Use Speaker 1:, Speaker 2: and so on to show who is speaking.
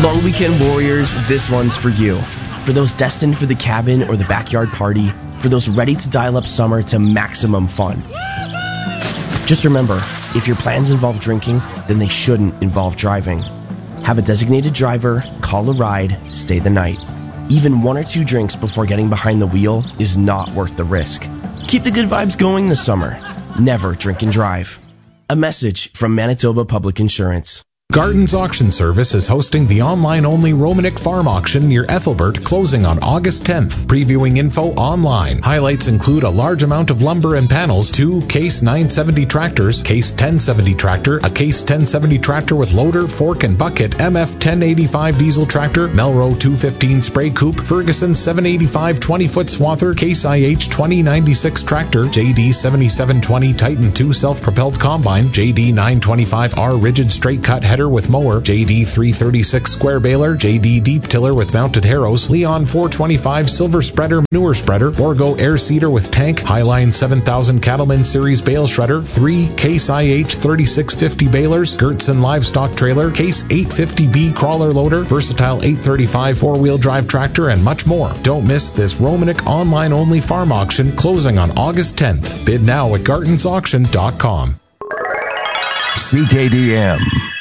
Speaker 1: Long weekend warriors, this one's for you. For those destined for the cabin or the backyard party, for those ready to dial up summer to maximum fun. Just remember, if your plans involve drinking, then they shouldn't involve driving. Have a designated driver, call a ride, stay the night. Even 1 or 2 drinks before getting behind the wheel is not worth the risk. Keep the good vibes going this summer. Never drink and drive. A message from Manitoba Public Insurance.
Speaker 2: Garden's Auction Service is hosting the online-only Romanik Farm Auction near Ethelbert, closing on August 10th. Previewing info online. Highlights include a large amount of lumber and panels, 2 Case 970 tractors, Case 1070 tractor, a Case 1070 tractor with loader, fork, and bucket, MF 1085 diesel tractor, Melro 215 spray coupe, Ferguson 785 20-foot swather, Case IH 2096 tractor, JD 7720 Titan 2 self-propelled combine, JD 925R rigid straight cut header with mower, JD 336 square baler, JD deep tiller with mounted harrows, Leon 425 silver spreader, manure spreader, Borgo air seeder with tank, Highline 7000 Cattleman series bale shredder, 3 Case IH 3650 balers, Gertson livestock trailer, Case 850B crawler loader, Versatile 835 four-wheel drive tractor, and much more. Don't miss this Romanik online-only farm auction closing on August 10th. Bid now at gartonsauction.com.
Speaker 3: CKDM.